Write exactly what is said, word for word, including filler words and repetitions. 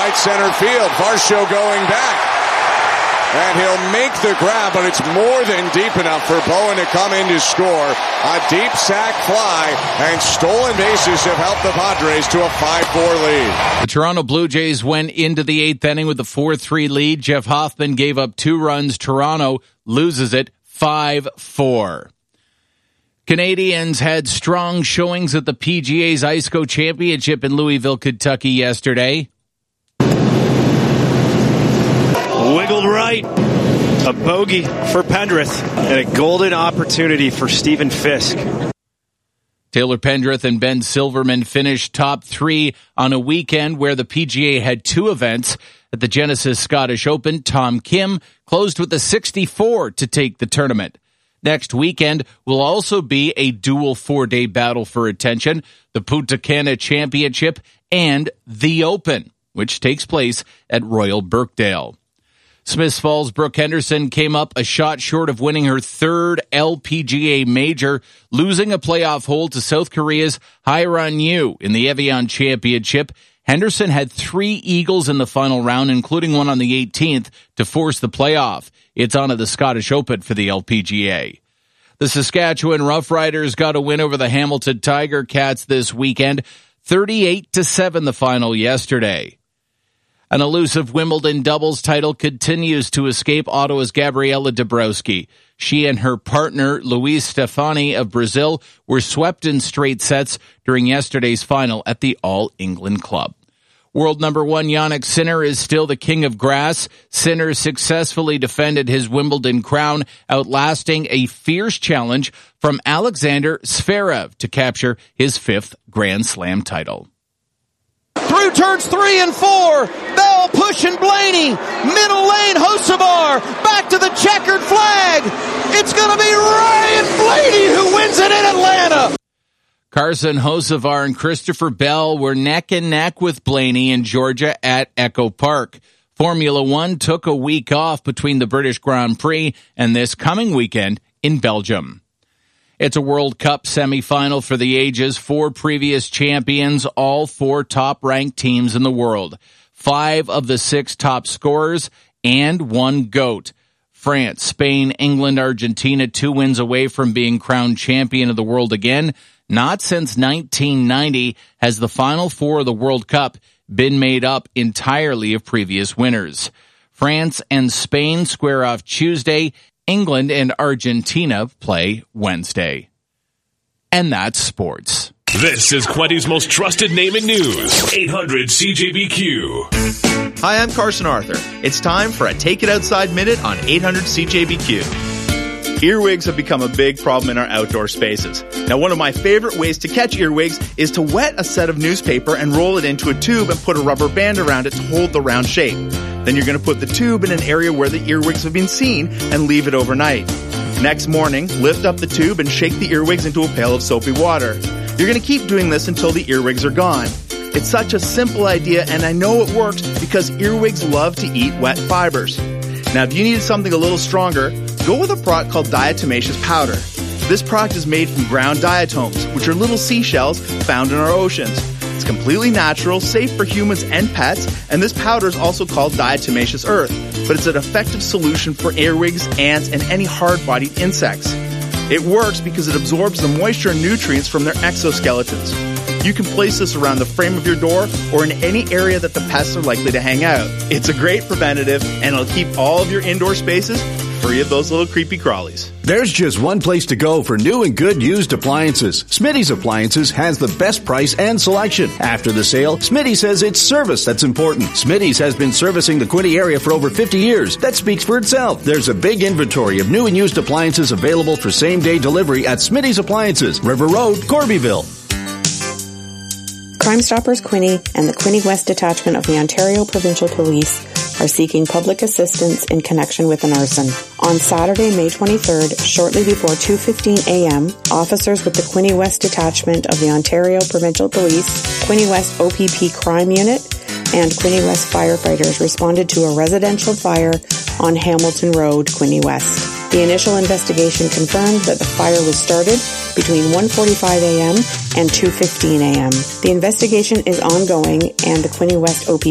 right center field. Varsho going back. And he'll make the grab, but it's more than deep enough for Bowen to come in to score. A deep sac fly and stolen bases have helped the Padres to a five four lead. The Toronto Blue Jays went into the eighth inning with a four three lead. Jeff Hoffman gave up two runs. Toronto loses it five four. Canadians had strong showings at the P G A's I S C O Championship in Louisville, Kentucky yesterday. Wiggled right. A bogey for Pendrith and a golden opportunity for Stephen Fisk. Taylor Pendrith and Ben Silverman finished top three on a weekend where the P G A had two events. At the Genesis Scottish Open, Tom Kim closed with a sixty-four to take the tournament. Next weekend will also be a dual four-day battle for attention, the Punta Cana Championship and the Open, which takes place at Royal Birkdale. Smiths Falls' Brooke Henderson came up a shot short of winning her third L P G A major, losing a playoff hole to South Korea's Hairan Yu in the Evian Championship. Henderson had three eagles in the final round, including one on the eighteenth, to force the playoff. It's on to the Scottish Open for the L P G A. The Saskatchewan Roughriders got a win over the Hamilton Tiger Cats this weekend, thirty-eight to seven the final yesterday. An elusive Wimbledon doubles title continues to escape Ottawa's Gabriela Dabrowski. She and her partner, Luiz Stefani of Brazil, were swept in straight sets during yesterday's final at the All England Club. World number one Jannik Sinner is still the king of grass. Sinner successfully defended his Wimbledon crown, outlasting a fierce challenge from Alexander Zverev to capture his fifth Grand Slam title. Through turns three and four, Bell pushing Blaney, middle lane Hocevar, back to the checkered flag. It's going to be Ryan Blaney who wins it in Atlanta. Carson Hocevar and Christopher Bell were neck and neck with Blaney in Georgia at Echo Park. Formula One took a week off between the British Grand Prix and this coming weekend in Belgium. It's a World Cup semifinal for the ages. Four previous champions, all four top-ranked teams in the world. Five of the six top scorers, and one GOAT. France, Spain, England, Argentina, two wins away from being crowned champion of the world again. Not since nineteen ninety has the Final Four of the World Cup been made up entirely of previous winners. France and Spain square off Tuesday. England and Argentina play Wednesday. And that's sports. This is Quenty's most trusted name in news. eight hundred C J B Q. Hi, I'm Carson Arthur. It's time for a Take It Outside Minute on eight hundred C J B Q. Earwigs have become a big problem in our outdoor spaces. Now, one of my favorite ways to catch earwigs is to wet a set of newspaper and roll it into a tube and put a rubber band around it to hold the round shape. Then you're going to put the tube in an area where the earwigs have been seen and leave it overnight. Next morning, lift up the tube and shake the earwigs into a pail of soapy water. You're going to keep doing this until the earwigs are gone. It's such a simple idea, and I know it works because earwigs love to eat wet fibers. Now, if you need something a little stronger, go with a product called diatomaceous powder. This product is made from ground diatoms, which are little seashells found in our oceans. It's completely natural, safe for humans and pets, and this powder is also called diatomaceous earth, but it's an effective solution for earwigs, ants, and any hard-bodied insects. It works because it absorbs the moisture and nutrients from their exoskeletons. You can place this around the frame of your door or in any area that the pests are likely to hang out. It's a great preventative, and it'll keep all of your indoor spaces free of those little creepy crawlies. There's just one place to go for new and good used appliances. Smitty's Appliances has the best price and selection. After the sale, Smitty says it's service that's important. Smitty's has been servicing the Quinte area for over fifty years. That speaks for itself. There's a big inventory of new and used appliances available for same-day delivery at Smitty's Appliances, River Road, Corbyville. Crime Stoppers Quinte and the Quinte West Detachment of the Ontario Provincial Police are seeking public assistance in connection with an arson. On Saturday, May twenty-third, shortly before two fifteen a.m., officers with the Quinte West Detachment of the Ontario Provincial Police, Quinte West O P P Crime Unit, and Quinte West firefighters responded to a residential fire on Hamilton Road, Quinte West. The initial investigation confirmed that the fire was started between one forty-five a.m. and two fifteen a.m. The investigation is ongoing, and the Quinte West O P